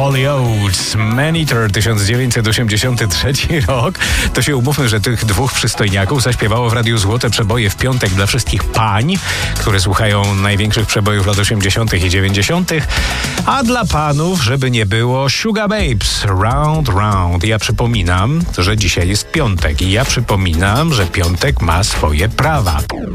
Holy Oates, Maneater, 1983 rok. To się umówmy, że tych dwóch przystojniaków zaśpiewało w Radiu Złote Przeboje w piątek dla wszystkich pań, które słuchają największych przebojów lat 80. i 90. A dla panów, żeby nie było, Sugar Babes, Round Round. Ja przypominam, że dzisiaj jest piątek i ja przypominam, że piątek ma swoje prawa.